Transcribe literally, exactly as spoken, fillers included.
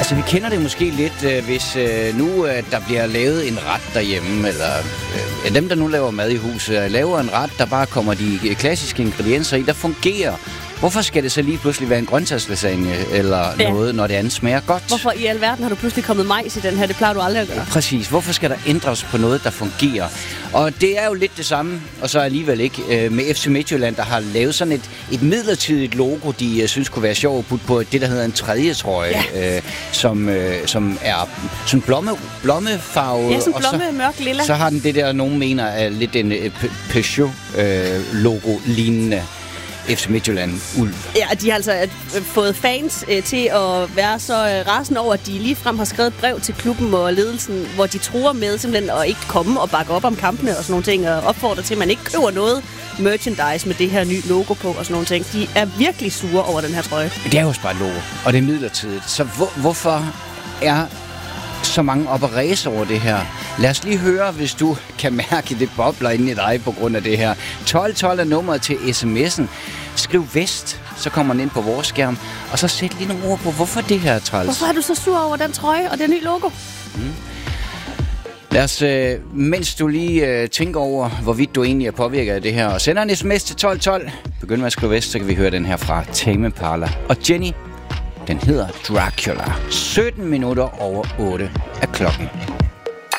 Altså, vi kender det måske lidt, øh, hvis øh, nu øh, der bliver lavet en ret derhjemme, eller øh, dem, der nu laver mad i huset, øh, laver en ret, der bare kommer de klassiske ingredienser i, der fungerer. Hvorfor skal det så lige pludselig være en grøntsagslasagne eller ja. noget, når det andet smager godt? Hvorfor i alverden har du pludselig kommet majs i den her? Det plejer du aldrig at gøre. Præcis. Hvorfor skal der ændres på noget, der fungerer? Og det er jo lidt det samme, og så alligevel ikke, øh, med F C Midtjylland, der har lavet sådan et, et midlertidigt logo, de øh, synes kunne være sjovt at putte på det, der hedder en tredje trøje, ja. øh, som, øh, som er sådan blomme, blommefarve. Ja, sådan blomme, og så, mørk lilla. Så har den det der, nogen mener, er lidt en øh, Peugeot-logo-lignende. Øh, F C Midtjylland Ulv. Ja, de har altså fået fans øh, til at være så øh, rasende over, at de ligefrem har skrevet et brev til klubben og ledelsen, hvor de truer med simpelthen at ikke komme og bakke op om kampene og sådan nogle ting, og opfordrer til, at man ikke køber noget merchandise med det her nye logo på og sådan nogle ting. De er virkelig sure over den her trøje. Det er jo bare et logo, og det er midlertidigt. Så hvor, hvorfor er så mange op og ræse over det her? Lad os lige høre, hvis du kan mærke, det bobler inde i dig på grund af det her. tolv tolv er nummeret til sms'en. Skriv Vest, så kommer den ind på vores skærm. Og så sæt lige nogle ord på, hvorfor det her er træls. Hvorfor er du så sur over den trøje og det nye logo? Mm. Lad os, øh, mens du lige øh, tænker over, hvorvidt du egentlig er påvirket af det her, og sender en sms til tolv tolv. Begynd med at skrive Vest, så kan vi høre den her fra Tame Impala. Og Jenny, den hedder Dracula. sytten minutter over otte er klokken.